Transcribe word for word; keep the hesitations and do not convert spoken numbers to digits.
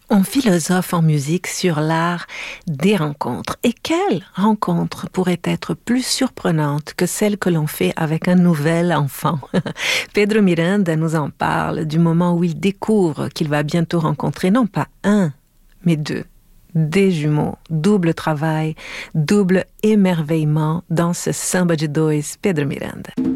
On philosophe en musique sur l'art des rencontres. Et quelle rencontre pourrait être plus surprenante que celle que l'on fait avec un nouvel enfant? Pedro Miranda nous en parle du moment où il découvre qu'il va bientôt rencontrer non pas un, mais deux. Des jumeaux, double travail, double émerveillement dans ce Samba de Dois, Pedro Miranda.